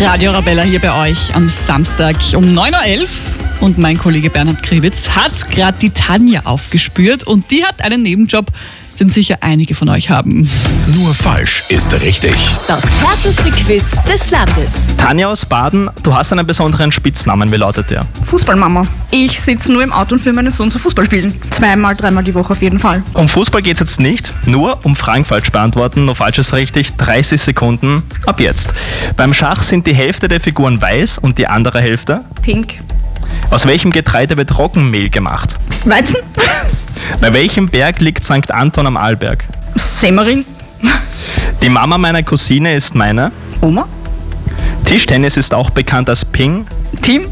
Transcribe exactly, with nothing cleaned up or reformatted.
Radio Arabella hier bei euch am Samstag um neun Uhr elf. Und mein Kollege Bernhard Kriwitz hat gerade die Tanja aufgespürt und die hat einen Nebenjob, den sicher einige von euch haben. Nur falsch ist richtig. Das härteste Quiz des Landes. Tanja aus Baden, du hast einen besonderen Spitznamen. Wie lautet der? Fußballmama. Ich sitze nur im Auto und führe meinen Sohn zum Fußball spielen. Zweimal, dreimal die Woche auf jeden Fall. Um Fußball geht es jetzt nicht, nur um Fragen falsch beantworten. Nur falsch ist richtig, dreißig Sekunden ab jetzt. Beim Schach sind die Hälfte der Figuren weiß und die andere Hälfte? Pink. Aus welchem Getreide wird Roggenmehl gemacht? Weizen. Bei welchem Berg liegt Sankt Anton am Arlberg? Semmering. Die Mama meiner Cousine ist meine? Oma. Tischtennis ist auch bekannt als Ping. Team.